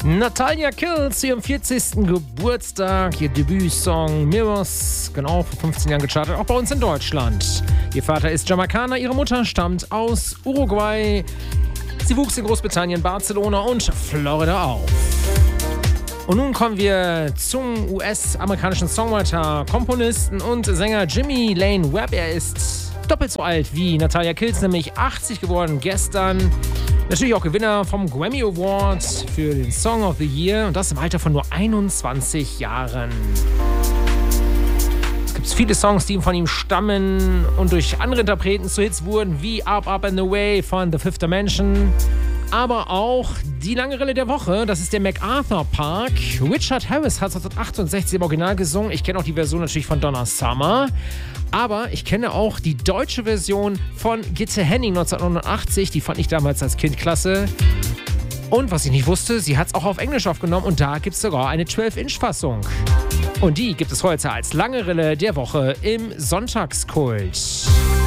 Natalia Kills zu ihrem 40. Geburtstag, ihr Debütsong Mirrors, genau, vor 15 Jahren gechartet, auch bei uns in Deutschland. Ihr Vater ist Jamaikaner, ihre Mutter stammt aus Uruguay. Sie wuchs in Großbritannien, Barcelona und Florida auf. Und nun kommen wir zum US-amerikanischen Songwriter, Komponisten und Sänger Jimmy Lane Webb. Er ist doppelt so alt wie Natalia Kills, nämlich 80 geworden gestern. Natürlich auch Gewinner vom Grammy Award für den Song of the Year und das im Alter von nur 21 Jahren. Es gibt viele Songs, die von ihm stammen und durch andere Interpreten zu Hits wurden, wie Up, Up and Away von The Fifth Dimension. Aber auch die lange Rille der Woche, das ist der MacArthur Park. Richard Harris hat 1968 im Original gesungen. Ich kenne auch die Version natürlich von Donna Summer. Aber ich kenne auch die deutsche Version von Gitte Henning 1989. Die fand ich damals als Kind klasse. Und was ich nicht wusste, sie hat es auch auf Englisch aufgenommen. Und da gibt es sogar eine 12-Inch-Fassung. Und die gibt es heute als lange Rille der Woche im Sonntagskult.